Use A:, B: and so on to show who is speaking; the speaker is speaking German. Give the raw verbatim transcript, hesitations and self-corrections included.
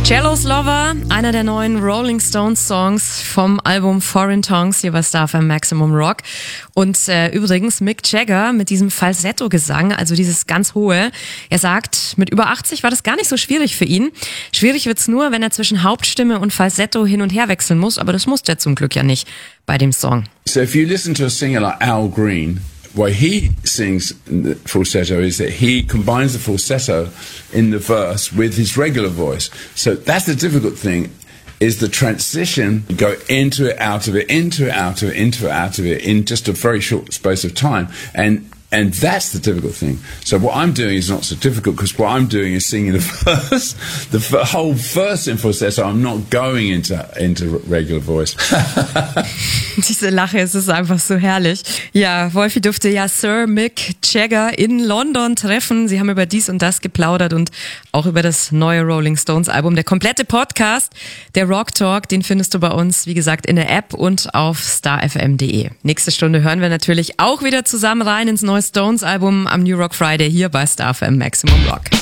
A: Jealous Lover, einer der neuen Rolling Stones Songs vom Album Foreign Tongues hier bei Star F M Maximum Rock. Und äh, übrigens Mick Jagger mit diesem Falsetto-Gesang, also dieses ganz hohe. Er sagt, mit über achtzig war das gar nicht so schwierig für ihn. Schwierig wird's nur, wenn er zwischen Hauptstimme und Falsetto hin und her wechseln muss, aber das muss er zum Glück ja nicht bei dem Song.
B: So if you listen to a singer like Al Green, why he sings the falsetto is that he combines the falsetto in the verse with his regular voice. So that's the difficult thing, is the transition, go into it, out of it, into it, out of it, into it, out of it, in just a very short space of time. And and that's the difficult thing. So what I'm doing is not so difficult, because what I'm doing is singing the verse, the f- whole verse in falsetto. I'm not going into into regular voice.
A: Diese Lache, es ist einfach so herrlich. Ja, Wolfi durfte ja Sir Mick Jagger in London treffen. Sie haben über dies und das geplaudert und auch über das neue Rolling Stones Album. Der komplette Podcast, der Rock Talk, den findest du bei uns, wie gesagt, in der App und auf star f m punkt d e. Nächste Stunde hören wir natürlich auch wieder zusammen rein ins neue Stones Album am New Rock Friday hier bei Star F M Maximum Rock.